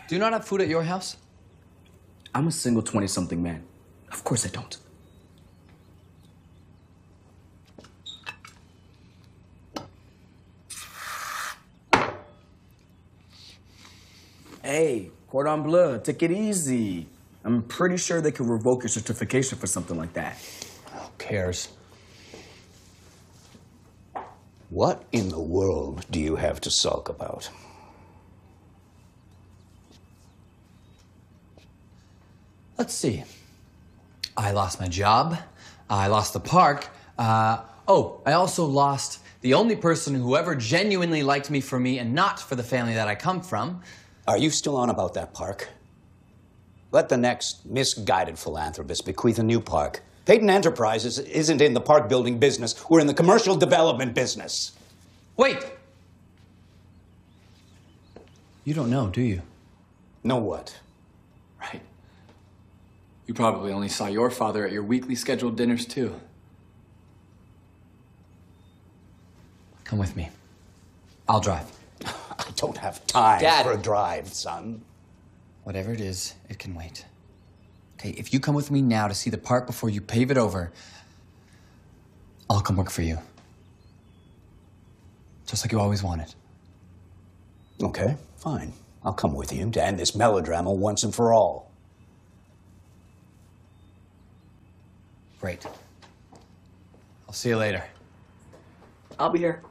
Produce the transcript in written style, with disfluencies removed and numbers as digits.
Do you not have food at your house? I'm a single 20-something man. Of course I don't. Hey, cordon bleu, take it easy. I'm pretty sure they could revoke your certification for something like that. Who cares? What in the world do you have to sulk about? Let's see. I lost my job. I lost the park. I also lost the only person who ever genuinely liked me for me and not for the family that I come from. Are you still on about that park? Let the next misguided philanthropist bequeath a new park. Peyton Enterprises isn't in the park building business. We're in the commercial development business. Wait! You don't know, do you? Know what? Right. You probably only saw your father at your weekly scheduled dinners, too. Come with me. I'll drive. I don't have time Dad. for a drive, son. Whatever it is, it can wait. Okay, if you come with me now to see the park before you pave it over, I'll come work for you. Just like you always wanted. Okay, fine. I'll come with you to end this melodrama once and for all. Great. I'll see you later. I'll be here.